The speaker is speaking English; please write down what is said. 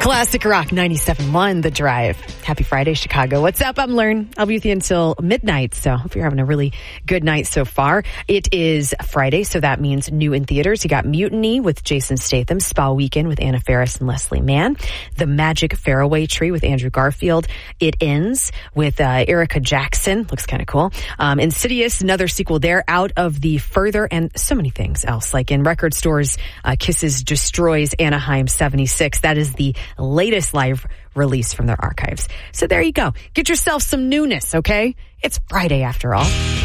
Classic Rock 97.1, The Drive. Happy Friday, Chicago. What's up? I'm Learn. I'll be with you until midnight, so hope you're having a really good night so far. It is Friday, so that means new in theaters. You got Mutiny with Jason Statham, Spa Weekend with Anna Faris and Leslie Mann, The Magic Faraway Tree with Andrew Garfield. It Ends with Erica Jackson. Looks kind of cool. Insidious, another sequel there, Out of the Further, and so many things else. Like in record stores, Kisses destroys Anaheim 76. That is the latest live release from their archives. So there you go. Get yourself some newness, okay? It's Friday after all.